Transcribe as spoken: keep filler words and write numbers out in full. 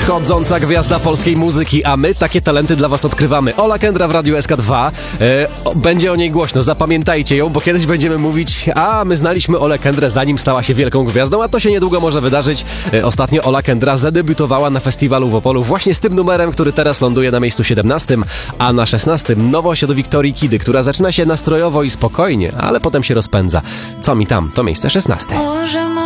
Nadchodząca gwiazda polskiej muzyki, a my takie talenty dla was odkrywamy. Ola Kendra w Radiu S K dwa. E, będzie o niej głośno, zapamiętajcie ją, bo kiedyś będziemy mówić, a my znaliśmy Olę Kendrę zanim stała się wielką gwiazdą, a to się niedługo może wydarzyć. E, ostatnio Ola Kendra zadebiutowała na festiwalu w Opolu właśnie z tym numerem, który teraz ląduje na miejscu siedemnastym, a na szesnastym nowość od Wiktorii Kidy, która zaczyna się nastrojowo i spokojnie, ale potem się rozpędza. Co mi tam? To miejsce szesnaste.